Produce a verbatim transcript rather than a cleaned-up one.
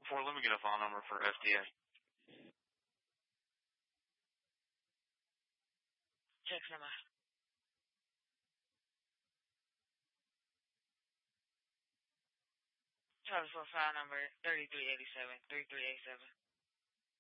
Before, let me get a phone number for F D A. Text number. Telephone file number thirty-three eighty-seven, thirty-three eighty-seven.